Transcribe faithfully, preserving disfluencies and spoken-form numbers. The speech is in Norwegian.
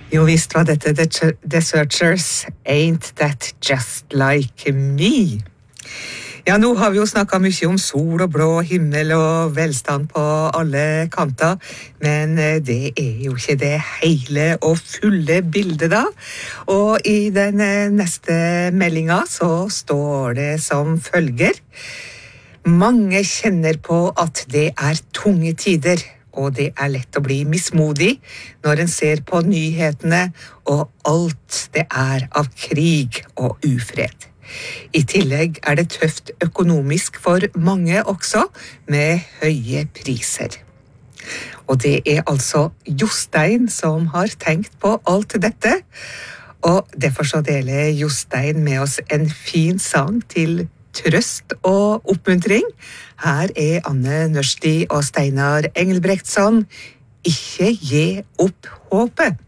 Jo visst var dette The, Ch- The Searchers, Ain't That Just Like Me. Ja, nå har vi jo snakket mye om sol og blå himmel og velstand på alle kanter, men eh, det er jo ikke det hele og fulle bildet da. Og i den eh, neste meldinga så står det som følger: Mange kjenner på at det er tunge tider, og det er lett å bli mismodig når en ser på nyhetene og alt det er av krig og ufred. I tillegg er det tøft økonomisk for mange også, med høye priser. Og det er altså Jostein som har tenkt på alt dette, og derfor så deler Jostein med oss en fin sang til trøst og oppmuntring. Her er Anne Nørsti og Steinar Engelbrektsson, Ikke gi opp håpet.